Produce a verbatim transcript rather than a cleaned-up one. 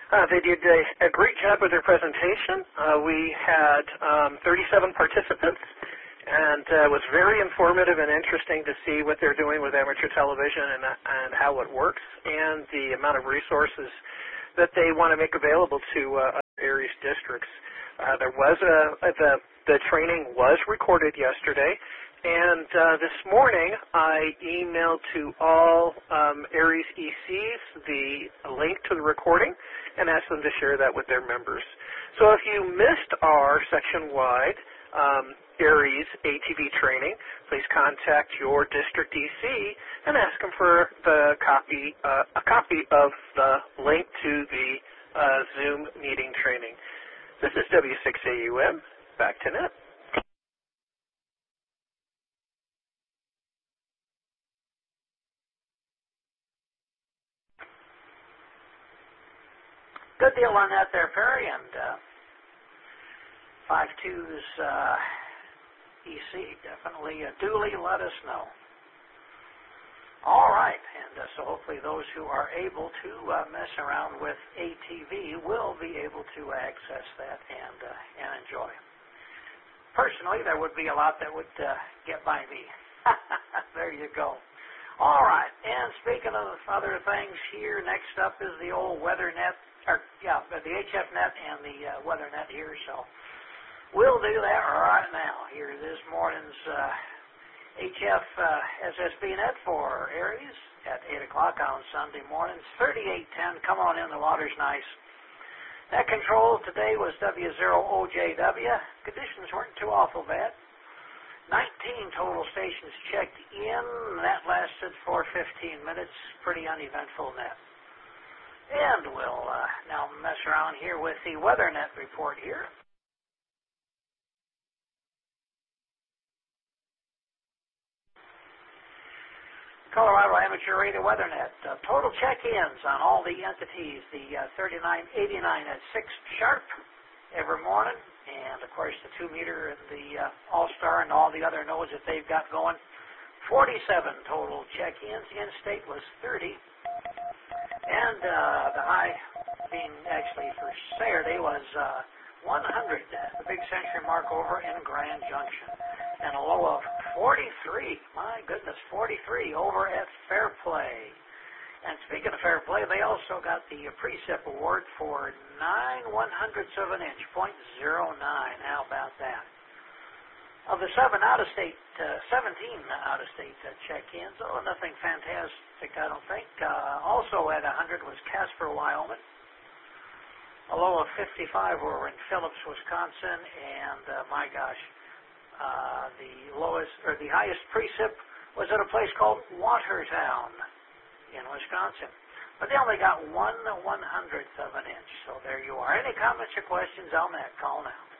Uh, they did a, a great job with their presentation. Uh, we had um, thirty-seven participants, and uh, it was very informative and interesting to see what they're doing with amateur television and, and how it works, and the amount of resources that they want to make available to uh, various districts. Uh, there was a, the, the training was recorded yesterday, and uh, this morning I emailed to all um, Aries E Cs the link to the recording and asked them to share that with their members. So if you missed our section-wide um, Aries A T V training, please contact your district D C and ask them for the copy, uh, a copy of the link to the uh, Zoom meeting training. This is W six A U M. Back to Net. Good deal on that there, Perry, and uh, five two's uh, E C. Definitely uh, duly let us know. All right, and uh, so hopefully those who are able to uh, mess around with A T V will be able to access that and, uh, and enjoy. Personally, there would be a lot that would uh, get by me. There you go. All right, and speaking of other things here, next up is the old WeatherNet. Or, yeah, the H F net and the uh, WeatherNet here, so we'll do that right now. Here this morning's uh, H F uh, S S B net for Aries at eight o'clock on Sunday mornings, thirty-eight ten. Come on in, the water's nice. Net control today was W zero O J W. Conditions weren't too awful bad. nineteen total stations checked in. That lasted for fifteen minutes. Pretty uneventful net. And we'll uh, now mess around here with the WeatherNet report here. Colorado Amateur Radio WeatherNet. Uh, total check-ins on all the entities, the uh, thirty-nine eighty-nine at six sharp every morning. And, of course, the two meter and the uh, All-Star and all the other nodes that they've got going. forty-seven total check-ins. In-state was thirty. And uh, the high being actually for Saturday was uh, one hundred, the big century mark over in Grand Junction. And a low of forty-three, my goodness, forty-three over at Fairplay. And speaking of Fairplay, they also got the Precip Award for nine one-hundredths of an inch, point zero nine. How about that? Of the seven out-of-state, uh, seventeen out-of-state uh, check-ins, oh, nothing fantastic, I don't think. Uh, also at one hundred was Casper, Wyoming. A low of fifty-five over in Phillips, Wisconsin, and uh, my gosh, uh, the lowest or the highest precip was at a place called Watertown in Wisconsin. But they only got one one-hundredth of an inch, so there you are. Any comments or questions on that? Call now.